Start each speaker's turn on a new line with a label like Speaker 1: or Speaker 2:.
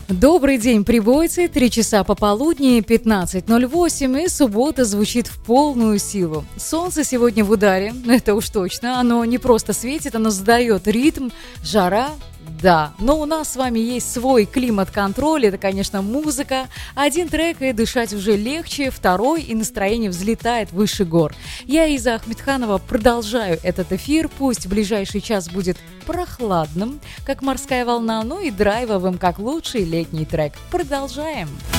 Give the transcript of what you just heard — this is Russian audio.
Speaker 1: Добрый день, прибойцы. 3 часа пополудни, 15:08, и суббота звучит в полную силу. Солнце сегодня в ударе, это уж точно. Оно не просто светит, оно задает ритм. Жара, да, но у нас с вами есть свой климат-контроль. Это, конечно, музыка. Один трек, и дышать уже легче. Второй, и настроение взлетает выше гор. Я, Иза Ахмедханова, продолжаю этот эфир. Пусть ближайший час будет прохладным, как морская волна, ну и драйвовым, как лучший летний трек. Продолжаем.